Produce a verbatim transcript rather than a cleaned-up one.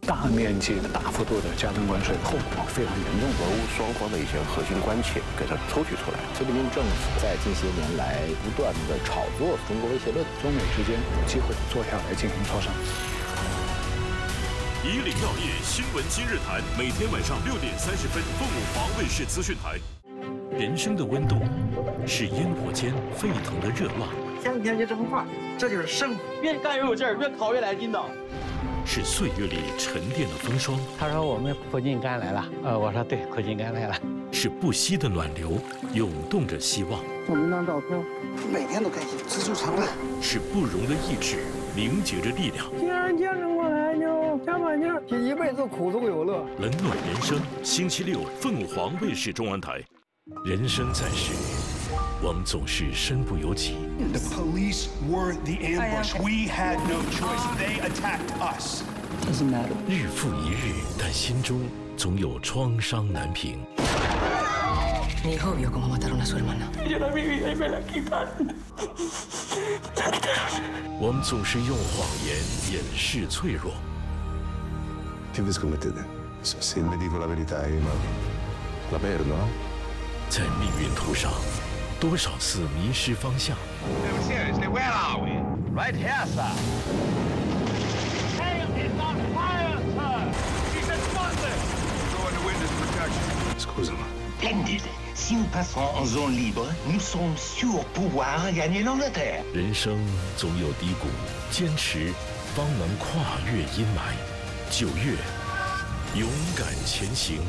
大面积的、大幅度的加征关税，后果非常严重。 俄乌双方的一些核心关切给它抽取出来。 菲律宾政府在近些年来不断的炒作中国威胁论， 中美之间有机会坐下来进行磋商。 以岭药业新闻今日谈，每天晚上六点三十分，凤舞华卫视资讯台。人生的温度是烟火间沸腾的热浪。 前几天就这幅画，这就是生活，越干越有劲儿，越烤越来劲道。 是岁月里沉淀的风霜。 他说我们苦尽甘来了，呃，我说对，苦尽甘来了。 是不息的暖流，涌动着希望。 我们那照片，每天都开心，知足常乐。 是不容的意志，凝结着力量。 既然坚持过来，就加把劲儿，这一辈子苦中有乐。 冷暖人生，星期六凤凰卫视中文台。人生在世，我们总是身不由己。 The police were the ambush. We had no choice. They attacked us. Doesn't matter. 日复一日，但心中总有创伤难平。 Mi hijo vio cómo mataron a su hermana. Yo la viví y me la quitaron. 我们总是用谎言掩饰脆弱。 Che vi scommettete? Se mi dico la verità, ma la perdo, no? 在命运途上，多少次迷失方向。 No, seriously, where are we? Right here, sir. Hail is on fire, sir. He said stop this. Go into witness protection. Scusami. Splendide. Si nous passons en zone libre, nous sommes sûrs pouvoir gagner l'Angleterre. 人生总有低谷，坚持方能跨越阴霾。九月，勇敢前行。